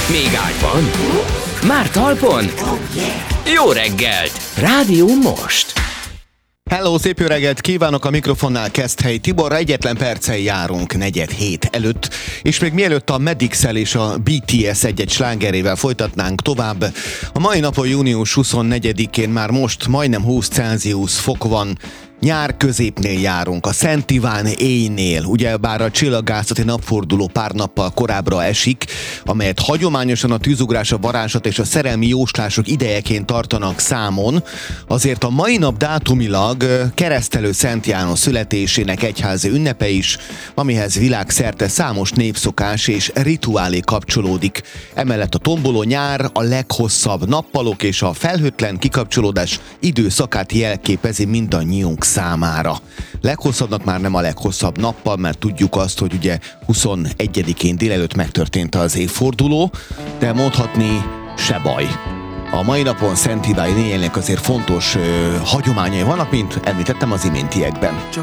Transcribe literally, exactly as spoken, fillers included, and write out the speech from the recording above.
Még ágyban? Már talpon? Jó reggelt! Rádió Most! Hello, szép jó reggelt kívánok, a mikrofonnál Keszthely Tiborra, egyetlen perccel járunk negyed hét előtt, és még mielőtt a Medixel és a bé té es egy-egy slágerével folytatnánk tovább, a mai napon június huszonnegyedikén már most majdnem húsz Celsius fok van, nyár középnél járunk, a Szent Iván éjnél, ugyebár a csillagászati napforduló pár nappal korábbra esik, amelyet hagyományosan a tűzugrás, a varázslat és a szerelmi jóslások idejeként tartanak számon, azért a mai nap dátumilag Keresztelő Szent János születésének egyházi ünnepe is, amihez világszerte számos népszokás és rituálé kapcsolódik. Emellett a tomboló nyár, a leghosszabb nappalok és a felhőtlen kikapcsolódás időszakát jelképezi mindannyiunk számára. Leghosszabbnak már nem a leghosszabb nappal, mert tudjuk azt, hogy ugye huszonegyedikén délelőtt megtörtént az évforduló, de mondhatni se baj. A mai napon Szent Iván éjjelnek azért fontos ö, hagyományai vannak, mint említettem az iméntiekben. Csak